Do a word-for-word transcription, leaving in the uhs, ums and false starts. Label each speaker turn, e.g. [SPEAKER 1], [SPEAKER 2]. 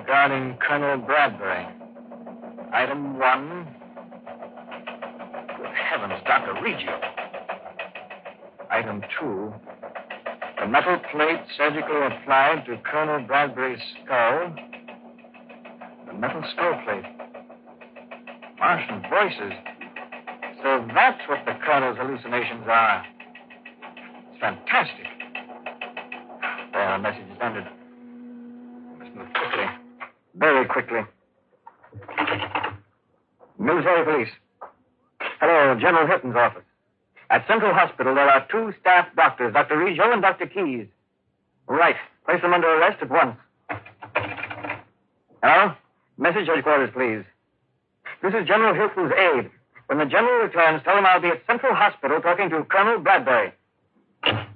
[SPEAKER 1] regarding Colonel Bradbury. Item one. Good heavens, Doctor Reggio. Item two. The metal plate surgically applied to Colonel Bradbury's skull. The metal skull plate. Martian voices. So that's what the Colonel's hallucinations are. It's fantastic. There, the message is ended. We must move quickly. Very quickly. Military police. Hello, General Hilton's office. At Central Hospital, there are two staff doctors, Doctor Reggio and Doctor Keyes. Right. Place them under arrest at once. Hello? Message headquarters, please. This is General Hilton's aide. When the general returns, tell him I'll be at Central Hospital talking to Colonel Bradbury.